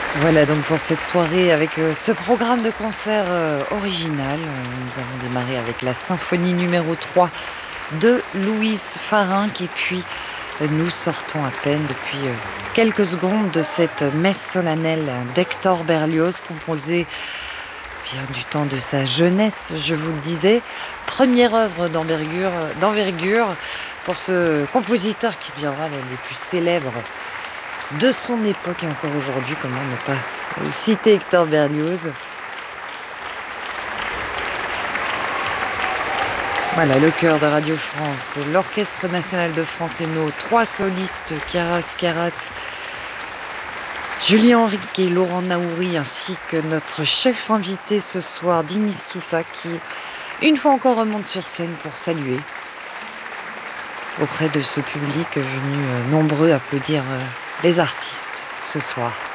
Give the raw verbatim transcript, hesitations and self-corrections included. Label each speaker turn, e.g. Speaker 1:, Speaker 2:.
Speaker 1: Voilà donc pour cette soirée avec euh, ce programme de concert euh, original. Euh, Nous avons démarré avec la symphonie numéro trois de Louise Farinck et puis euh, nous sortons à peine depuis euh, quelques secondes de cette messe solennelle d'Hector Berlioz composée bien du temps de sa jeunesse, je vous le disais. Première œuvre d'envergure, d'envergure pour ce compositeur qui deviendra l'un des plus célèbres de son époque et encore aujourd'hui, comment ne pas citer Hector Berlioz. Voilà, le chœur de Radio France, l'Orchestre National de France et nos trois solistes, Chiara Scarat, Julien Henrique et Laurent Naouri, ainsi que notre chef invité ce soir, Dinis Sousa, qui, une fois encore, remonte sur scène pour saluer auprès de ce public venu euh, nombreux applaudir euh, les artistes ce soir.